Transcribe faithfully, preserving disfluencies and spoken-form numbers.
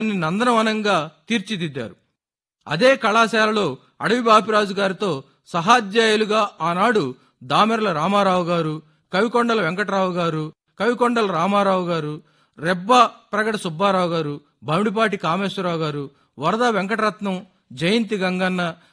నందనవనంగా తీర్చిదిద్దారు. అదే కళాశాలలో అడవి బాపిరాజు గారితో సహాధ్యాయులుగా ఆనాడు దామెరల రామారావు గారు, కవికొండల వెంకటరావు గారు, కవికొండల రామారావు గారు, రెబ్బ ప్రగడ సుబ్బారావు గారు, బమిడిపాటి కామేశ్వరరావు గారు, వరద వెంకటరత్నం, జయంతి గంగన్న